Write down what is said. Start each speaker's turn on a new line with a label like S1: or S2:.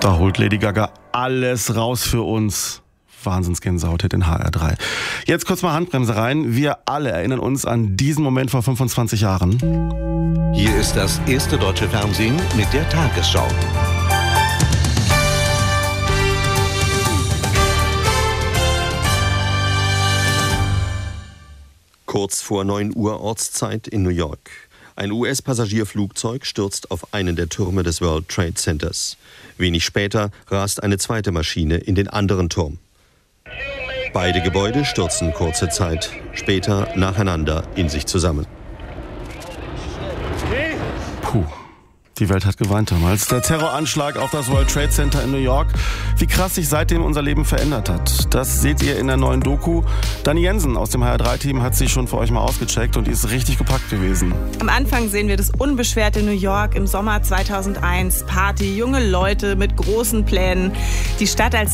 S1: Da holt Lady Gaga alles raus für uns. Wahnsinnsgänsehaut in HR3. Jetzt kurz mal Handbremse rein. Wir alle erinnern uns an diesen Moment vor 25 Jahren.
S2: Hier ist das erste deutsche Fernsehen mit der Tagesschau. Kurz vor 9 Uhr Ortszeit in New York. Ein US-Passagierflugzeug stürzt auf einen der Türme des World Trade Centers. Wenig später rast eine zweite Maschine in den anderen Turm. Beide Gebäude stürzen kurze Zeit später nacheinander in sich zusammen.
S1: Puh. Die Welt hat geweint damals. Der Terroranschlag auf das World Trade Center in New York. Wie krass sich seitdem unser Leben verändert hat. Das seht ihr in der neuen Doku. Dani Jensen aus dem HR3-Team hat sie schon für euch mal ausgecheckt und die ist richtig gepackt gewesen.
S3: Am Anfang sehen wir das unbeschwerte New York im Sommer 2001. Party, junge Leute mit großen Plänen. Die Stadt als